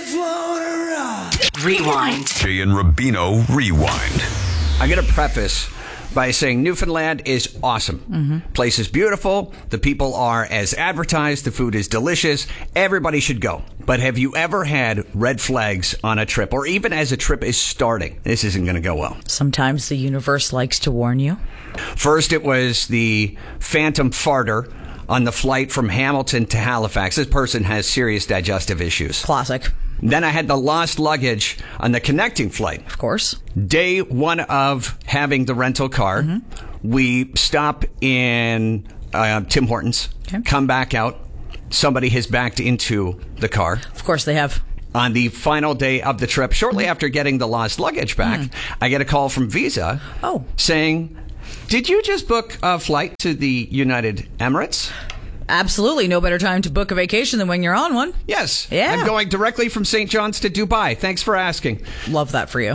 Rewind. Jay and Rubino Rewind. I got to preface by saying Newfoundland is awesome. Place is beautiful. The people are as advertised. The food is delicious. Everybody should go. But have you ever had red flags on a trip, or even as a trip is starting? This isn't going to go well. Sometimes the universe likes to warn you. First, it was the phantom farter on the flight from Hamilton to Halifax. This person has serious digestive issues. Classic. Then I had the lost luggage on the connecting flight. Of course. Day one of having the rental car, we stop in Tim Hortons, come back out. Somebody has backed into the car. Of course they have. On the final day of the trip, shortly after getting the lost luggage back, I get a call from Visa saying, "Did you just book a flight to the United Emirates?" Absolutely. No better time to book a vacation than when you're on one. Yes. Yeah. I'm going directly from St. John's to Dubai. Thanks for asking. Love that for you.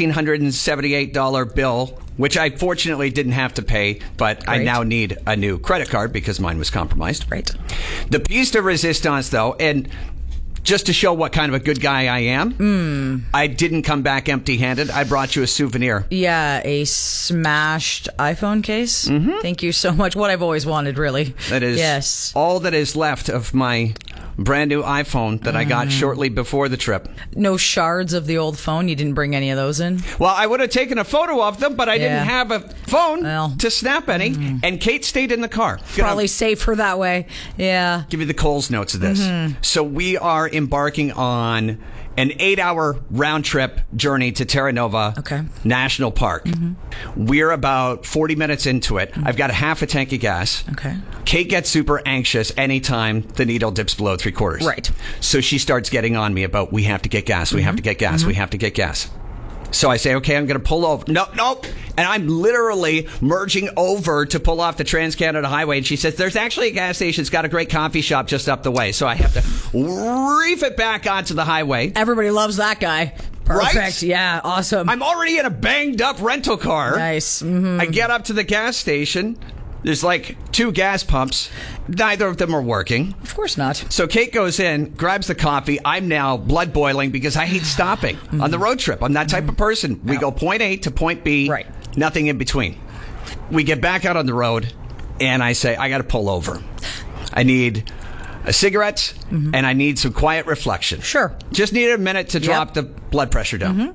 $1,778 bill, which I fortunately didn't have to pay, but I now need a new credit card because mine was compromised. Right. The piece de resistance, though, and just to show what kind of a good guy I am, I didn't come back empty-handed. I brought you a souvenir. Yeah, a smashed iPhone case. Thank you so much. What I've always wanted, really. That is all that is left of my brand new iPhone that I got shortly before the trip. No shards of the old phone? You didn't bring any of those in? Well, I would have taken a photo of them, but I didn't have a phone to snap any, and Kate stayed in the car. Probably safer that way. Yeah. Give you the Coles notes of this. So we are embarking on an 8-hour round trip journey to Terra Nova National Park. We're about 40 minutes into it. I've got a half a tank of gas. Okay. Kate gets super anxious anytime the needle dips below 3/4. Right. So she starts getting on me about, we have to get gas, we have to get gas, we have to get gas. So I say, okay, I'm going to pull over. Nope. And I'm literally merging over to pull off the Trans-Canada Highway. And she says, there's actually a gas station. It's got a great coffee shop just up the way. So I have to reef it back onto the highway. Everybody loves that guy. Perfect. Right? Yeah, awesome. I'm already in a banged up rental car. Nice. I get up to the gas station. There's like 2 gas pumps. Neither of them are working. Of course not. So Kate goes in, grabs the coffee. I'm now blood boiling because I hate stopping on the road trip. I'm that type of person. We go point A to point B, nothing in between. We get back out on the road, and I say, I got to pull over. I need a cigarette, and I need some quiet reflection. Sure. Just need a minute to drop the blood pressure down.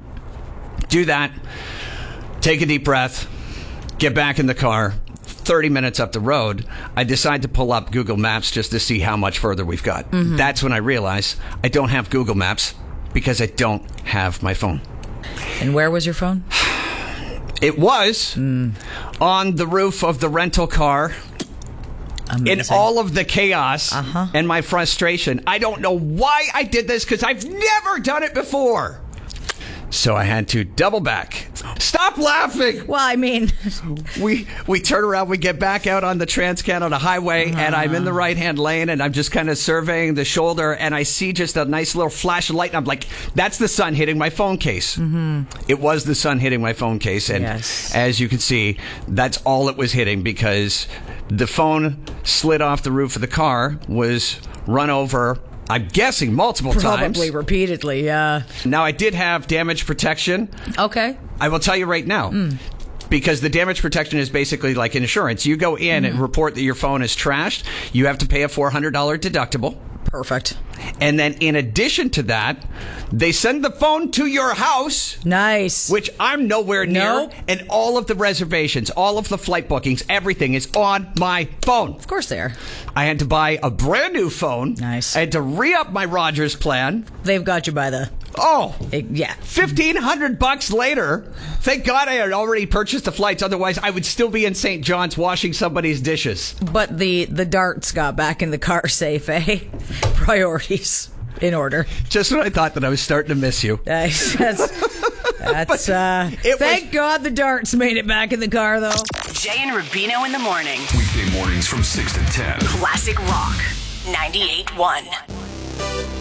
Do that. Take a deep breath. Get back in the car. 30 minutes up the road, I decide to pull up Google Maps just to see how much further we've got. That's when I realize I don't have Google Maps because I don't have my phone. And where was your phone? It was on the roof of the rental car. Amazing. In all of the chaos and my frustration. I don't know why I did this because I've never done it before. So I had to double back. Stop laughing! Well, I mean... We turn around, we get back out on the Trans-Canada Highway, and I'm in the right-hand lane, and I'm just kind of surveying the shoulder, and I see just a nice little flash of light, and I'm like, that's the sun hitting my phone case. It was the sun hitting my phone case, and as you can see, that's all it was hitting, because the phone slid off the roof of the car, was run over... I'm guessing multiple times. Probably repeatedly, yeah. Now, I did have damage protection. Okay. I will tell you right now, because the damage protection is basically like insurance. You go in and report that your phone is trashed. You have to pay a $400 deductible. Perfect. And then in addition to that, they send the phone to your house. Nice. Which I'm nowhere near. And all of the reservations, all of the flight bookings, everything is on my phone. Of course they are. I had to buy a brand new phone. Nice. I had to re-up my Rogers plan. They've got you by the... yeah. $1,500 later. Thank God I had already purchased the flights. Otherwise, I would still be in St. John's washing somebody's dishes. But the darts got back in the car safe, eh? Priorities in order. Just when I thought that I was starting to miss you. Thank God the darts made it back in the car, though. Jay and Rubino in the morning. Weekday mornings from 6 to 10. Classic Rock 98.1.